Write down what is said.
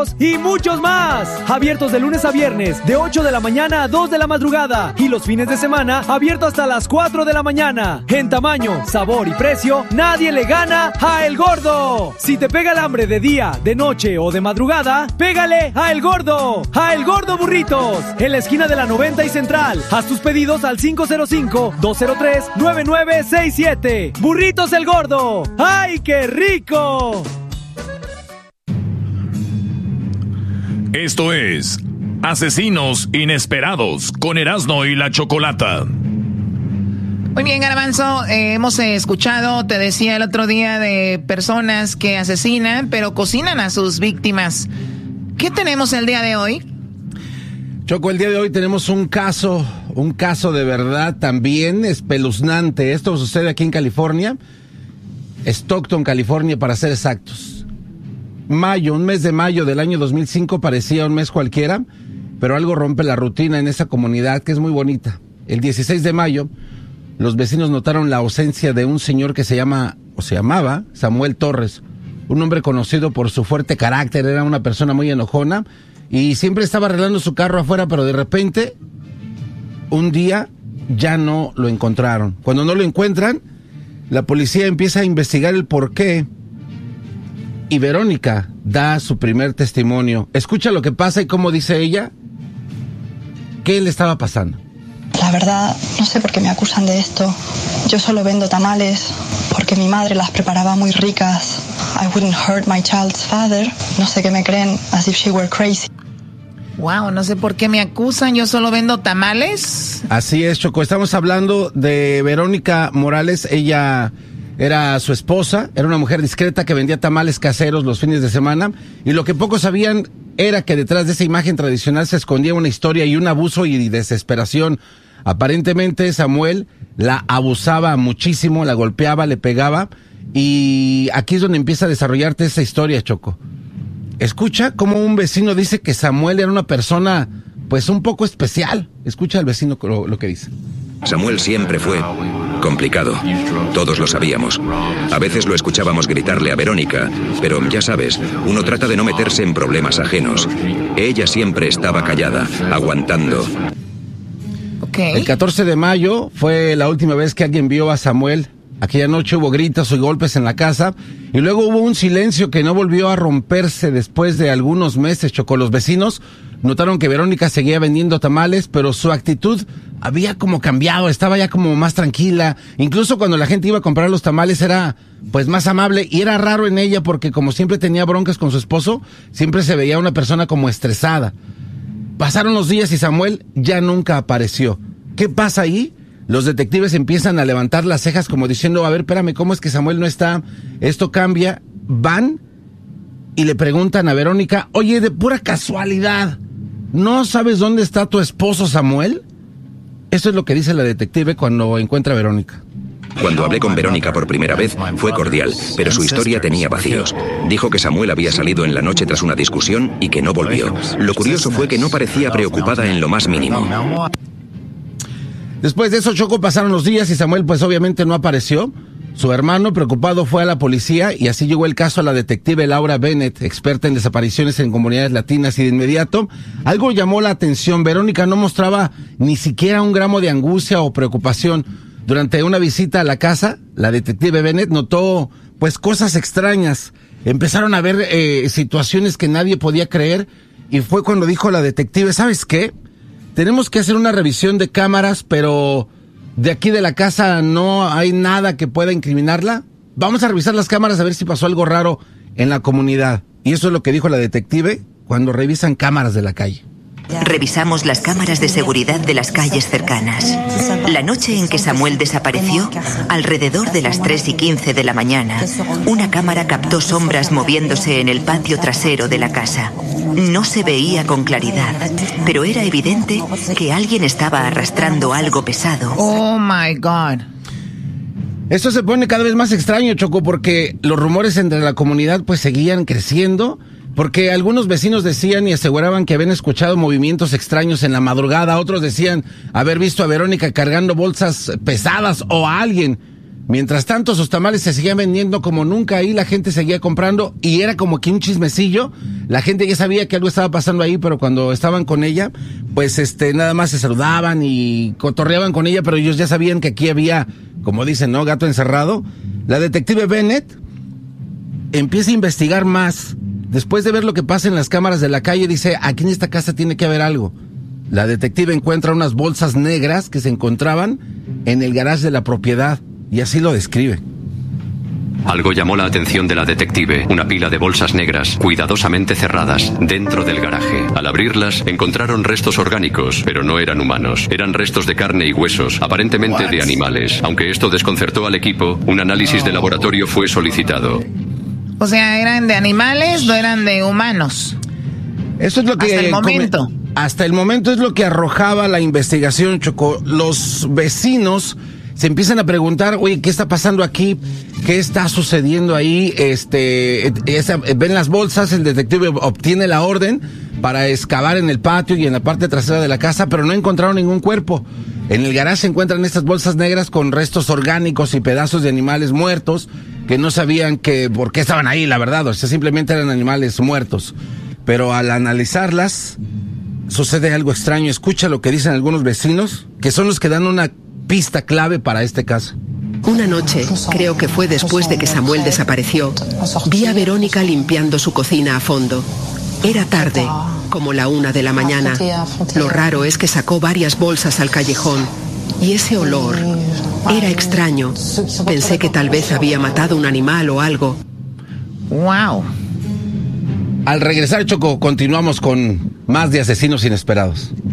burritos y muchos más. Abiertos de lunes a viernes, de 8 de la mañana a 2 de la madrugada. Y los fines de semana, abierto hasta las 4 de la mañana. En tamaño, sabor y precio, nadie le gana a El Gordo. Si te pega el hambre de día, de noche o de madrugada, pégale a El Gordo. A El Gordo Burritos, en la esquina de la 90 y Central. Haz tus pedidos al 505-203-9967. Burritos El Gordo. ¡Ay, qué rico! Esto es Asesinos Inesperados con Erasmo y la Chocolata. Muy bien, Garbanzo, hemos escuchado, te decía el otro día, de personas que asesinan, pero cocinan a sus víctimas. ¿Qué tenemos el día de hoy? Choco, el día de hoy tenemos un caso de verdad también espeluznante. Esto sucede aquí en California, Stockton, California, para ser exactos. Un mes de mayo del año 2005 parecía un mes cualquiera, pero algo rompe la rutina en esa comunidad que es muy bonita. El 16 de mayo, los vecinos notaron la ausencia de un señor que se llamaba Samuel Torres, un hombre conocido por su fuerte carácter. Era una persona muy enojona y siempre estaba arreglando su carro afuera, pero de repente, un día, ya no lo encontraron. Cuando no lo encuentran, la policía empieza a investigar el porqué y Verónica da su primer testimonio. Escucha lo que pasa y cómo dice ella qué le estaba pasando. La verdad, no sé por qué me acusan de esto. Yo solo vendo tamales porque mi madre las preparaba muy ricas. I wouldn't hurt my child's father. No sé qué me creen, as if she were crazy. Wow, no sé por qué me acusan, yo solo vendo tamales. Así es, Choco, estamos hablando de Verónica Morales. Ella era su esposa, era una mujer discreta que vendía tamales caseros los fines de semana, y lo que pocos sabían era que detrás de esa imagen tradicional se escondía una historia y un abuso y desesperación. Aparentemente Samuel la abusaba muchísimo, la golpeaba, le pegaba, y aquí es donde empieza a desarrollarte esa historia, Choco. Escucha cómo un vecino dice que Samuel era una persona, pues, un poco especial. Escucha al vecino lo que dice. Samuel siempre fue complicado. Todos lo sabíamos. A veces lo escuchábamos gritarle a Verónica, pero ya sabes, uno trata de no meterse en problemas ajenos. Ella siempre estaba callada, aguantando. Okay. El 14 de mayo fue la última vez que alguien vio a Samuel. Aquella noche hubo gritos y golpes en la casa, y luego hubo un silencio que no volvió a romperse después de algunos meses, Choco. Los vecinos notaron que Verónica seguía vendiendo tamales, pero su actitud había como cambiado, estaba ya como más tranquila. Incluso cuando la gente iba a comprar los tamales era pues más amable, y era raro en ella porque como siempre tenía broncas con su esposo, siempre se veía una persona como estresada. Pasaron los días y Samuel ya nunca apareció. ¿Qué pasa ahí? Los detectives empiezan a levantar las cejas como diciendo, a ver, espérame, ¿cómo es que Samuel no está? Esto cambia. Van y le preguntan a Verónica, oye, de pura casualidad, ¿no sabes dónde está tu esposo Samuel? Eso es lo que dice la detective cuando encuentra a Verónica. Cuando hablé con Verónica por primera vez, fue cordial, pero su historia tenía vacíos. Dijo que Samuel había salido en la noche tras una discusión y que no volvió. Lo curioso fue que no parecía preocupada en lo más mínimo. Después de eso, Choco, pasaron los días y Samuel pues obviamente no apareció. Su hermano, preocupado, fue a la policía y así llegó el caso a la detective Laura Bennett, experta en desapariciones en comunidades latinas, y de inmediato algo llamó la atención. Verónica no mostraba ni siquiera un gramo de angustia o preocupación. Durante una visita a la casa, la detective Bennett notó pues cosas extrañas. Empezaron a ver situaciones que nadie podía creer, y fue cuando dijo la detective, ¿sabes qué? Tenemos que hacer una revisión de cámaras, pero de aquí de la casa no hay nada que pueda incriminarla. Vamos a revisar las cámaras a ver si pasó algo raro en la comunidad. Y eso es lo que dijo la detective cuando revisan cámaras de la calle. Revisamos las cámaras de seguridad de las calles cercanas. La noche en que Samuel desapareció, alrededor de las 3:15 de la mañana, una cámara captó sombras moviéndose en el patio trasero de la casa. No se veía con claridad, pero era evidente que alguien estaba arrastrando algo pesado. Oh my God. Esto se pone cada vez más extraño, Choco, porque los rumores entre la comunidad pues seguían creciendo. Porque algunos vecinos decían y aseguraban que habían escuchado movimientos extraños en la madrugada. Otros decían haber visto a Verónica cargando bolsas pesadas o a alguien. Mientras tanto, sus tamales se seguían vendiendo como nunca ahí, la gente seguía comprando y era como que un chismecillo. La gente ya sabía que algo estaba pasando ahí, pero cuando estaban con ella, pues nada más se saludaban y cotorreaban con ella, pero ellos ya sabían que aquí había, como dicen, ¿no? Gato encerrado. La detective Bennett empieza a investigar más. Después de ver lo que pasa en las cámaras de la calle, dice, aquí en esta casa tiene que haber algo. La detective encuentra unas bolsas negras que se encontraban en el garage de la propiedad. Y así lo describe. Algo llamó la atención de la detective, una pila de bolsas negras, cuidadosamente cerradas, dentro del garaje. Al abrirlas, encontraron restos orgánicos, pero no eran humanos. Eran restos de carne y huesos, aparentemente de animales. Aunque esto desconcertó al equipo, un análisis de laboratorio fue solicitado. O sea, ¿eran de animales o eran de humanos? Eso es lo que... Hasta el momento. Hasta el momento es lo que arrojaba la investigación, Choco. Los vecinos se empiezan a preguntar, oye, ¿qué está pasando aquí? ¿Qué está sucediendo ahí? Ven las bolsas, el detective obtiene la orden para excavar en el patio y en la parte trasera de la casa, pero no encontraron ningún cuerpo. En el garaje se encuentran estas bolsas negras con restos orgánicos y pedazos de animales muertos que no sabían por qué estaban ahí, la verdad. O sea, simplemente eran animales muertos. Pero al analizarlas, sucede algo extraño. Escucha lo que dicen algunos vecinos, que son los que dan una pista clave para este caso. Una noche, creo que fue después de que Samuel desapareció, vi a Verónica limpiando su cocina a fondo. Era tarde, como la 1 de la mañana. Lo raro es que sacó varias bolsas al callejón. Y ese olor era extraño. Pensé que tal vez había matado un animal o algo. ¡Wow! Al regresar, Choco, continuamos con más de Asesinos Inesperados.